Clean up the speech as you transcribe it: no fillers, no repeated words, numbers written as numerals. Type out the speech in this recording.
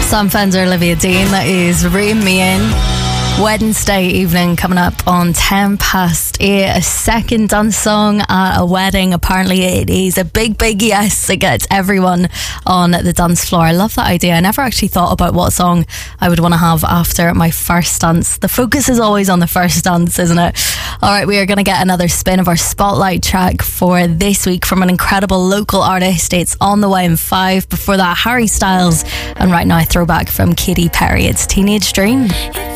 Sam Fender, Olivia Dean, that is Rain Me In. Wednesday evening coming up on 8:10. A second dance song at a wedding. Apparently it is a big yes. It gets everyone on the dance floor. I love that idea. I never actually thought about what song I would want to have after my first dance. The focus is always on the first dance, isn't it? Alright, we are going to get another spin of our spotlight track for this week from an incredible local artist. It's on the way in 5. Before that, Harry Styles, and right now a throwback from Katy Perry. It's Teenage Dream.